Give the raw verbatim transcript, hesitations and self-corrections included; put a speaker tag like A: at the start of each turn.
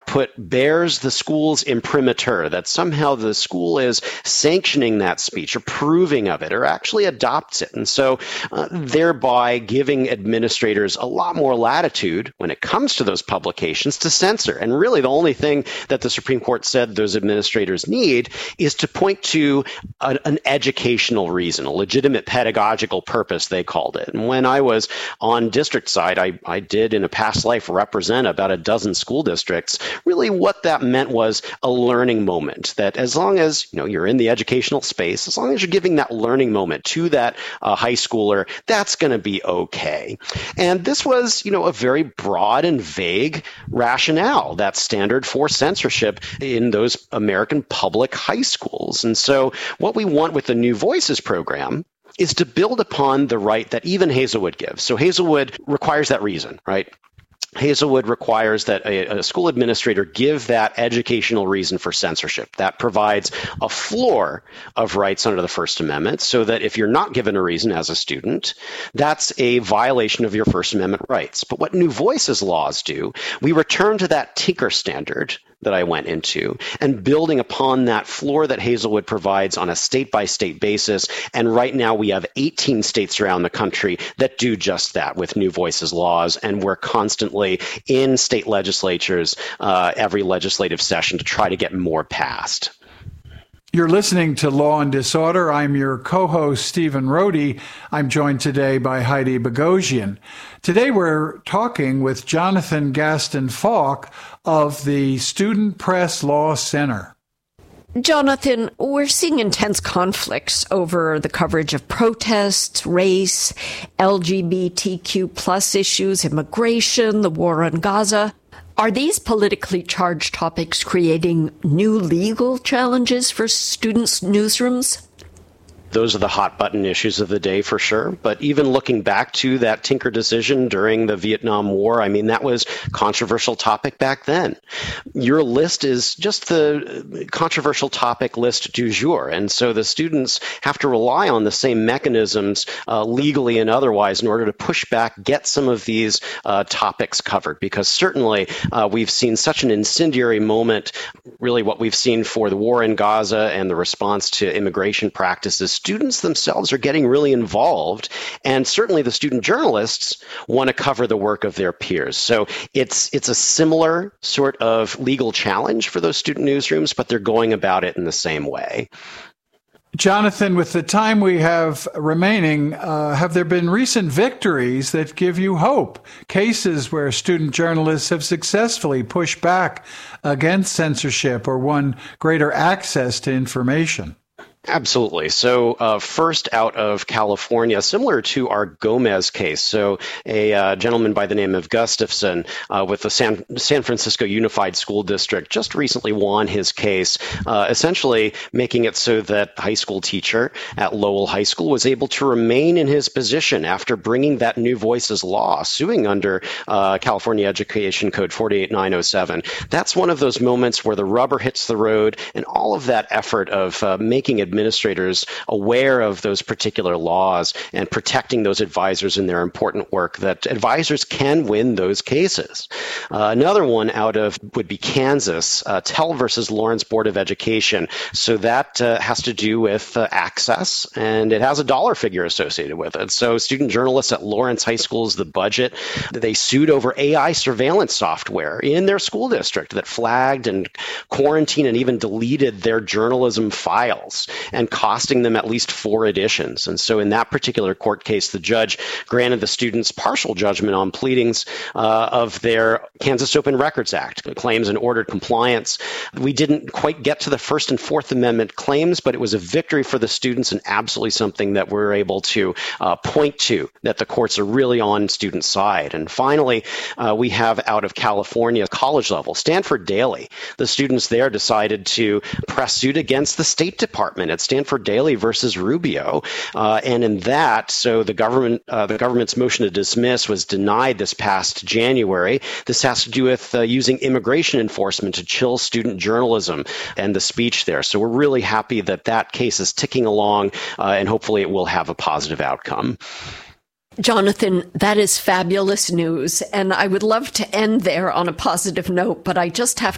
A: put bears the school's imprimatur, that somehow the school is sanctioning that speech, approving of it, or actually adopts it. And so uh, thereby giving administrators a lot more latitude when it comes to those publications to censor. And really the only thing that the Supreme Court said those administrators need is to point to a, an educational reason, a legitimate pedagogical purpose, they called it. And when I was on district side, I, I did in a past life represent about a dozen school districts. Really what that meant was a learning moment, that as long as you know you're in the educational space, as long as you're giving that learning moment to that uh, high schooler, that's going to be okay. And this was, you know, a very broad and vague rationale, that standard for censorship in those American public high schools. And so what we want with the New Voices program is to build upon the right that even Hazelwood gives. So Hazelwood requires that reason, right? Hazelwood requires that a, a school administrator give that educational reason for censorship. That provides a floor of rights under the First Amendment so that if you're not given a reason as a student, that's a violation of your First Amendment rights. But what New Voices laws do, we return to that Tinker standard that I went into and building upon that floor that Hazelwood provides on a state-by-state basis. And right now we have eighteen states around the country that do just that with New Voices laws. And we're constantly in state legislatures uh, every legislative session to try to get more passed.
B: You're listening to Law and Disorder. I'm your co-host, Stephen Rohde. I'm joined today by Heidi Boghossian. Today we're talking with Jonathan Gaston Falk of the Student Press Law Center.
C: Jonathan, we're seeing intense conflicts over the coverage of protests, race, L G B T Q plus issues, immigration, the war on Gaza. Are these politically charged topics creating new legal challenges for students' newsrooms?
A: Those are the hot button issues of the day for sure. But even looking back to that Tinker decision during the Vietnam War, I mean, that was a controversial topic back then. Your list is just the controversial topic list du jour. And so the students have to rely on the same mechanisms uh, legally and otherwise in order to push back, get some of these uh, topics covered. Because certainly uh, we've seen such an incendiary moment, really what we've seen for the war in Gaza and the response to immigration practices. Students themselves are getting really involved, and certainly the student journalists want to cover the work of their peers. So it's it's a similar sort of legal challenge for those student newsrooms, but they're going about it in the same way.
B: Jonathan, with the time we have remaining, uh, have there been recent victories that give you hope? Cases where student journalists have successfully pushed back against censorship or won greater access to information?
A: Absolutely. So uh, first out of California, similar to our Gomez case. So a uh, gentleman by the name of Gustafson uh, with the San, San Francisco Unified School District just recently won his case, uh, essentially making it so that the high school teacher at Lowell High School was able to remain in his position after bringing that New Voices law, suing under uh, California Education Code forty-eight nine oh seven. That's one of those moments where the rubber hits the road and all of that effort of uh, making administrators aware of those particular laws and protecting those advisors in their important work, that advisors can win those cases. Uh, another one out of would be Kansas, uh, Tell versus Lawrence Board of Education. So that uh, has to do with uh, access, and it has a dollar figure associated with it. So student journalists at Lawrence High School's The Budget, they sued over A I surveillance software in their school district that flagged and quarantined and even deleted their journalism files, and costing them at least four editions. And so in that particular court case, the judge granted the students partial judgment on pleadings uh, of their Kansas Open Records Act claims and ordered compliance. We didn't quite get to the First and Fourth Amendment claims, but it was a victory for the students and absolutely something that we're able to uh, point to, that the courts are really on student side. And finally, uh, we have out of California, college level, Stanford Daily. The students there decided to press suit against the State Department at Stanford Daily versus Rubio. Uh, and in that, so the government, uh, the government's motion to dismiss was denied this past January. This has to do with uh, using immigration enforcement to chill student journalism and the speech there. So we're really happy that that case is ticking along, uh, and hopefully it will have a positive outcome.
C: Jonathan, that is fabulous news, and I would love to end there on a positive note, but I just have